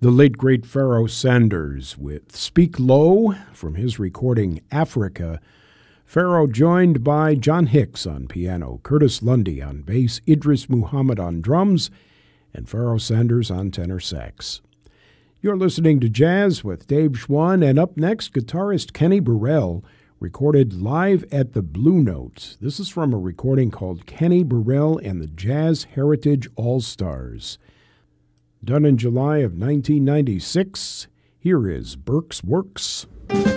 The late great Pharoah Sanders with Speak Low from his recording Africa. Pharoah joined by John Hicks on piano, Curtis Lundy on bass, Idris Muhammad on drums, and Pharoah Sanders on tenor sax. You're listening to Jazz with Dave Schwann, and up next, guitarist Kenny Burrell recorded live at the Blue Notes. This is from a recording called Kenny Burrell and the Jazz Heritage All-Stars. Done in July of 1996, here is Burke's Works.